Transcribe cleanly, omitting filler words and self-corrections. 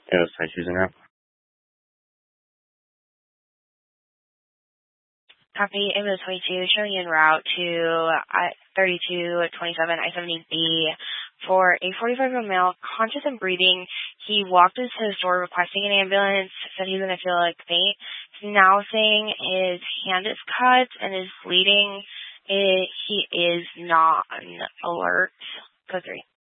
It was tight choosing route. Copy, Ambulance 22, showing en route to 3227 I-70B for a 45-year-old male, conscious and breathing. He walked into his door requesting an ambulance, said he's going to feel like faint. He's now saying his hand is cut and is bleeding. He is non-alert. Code 3.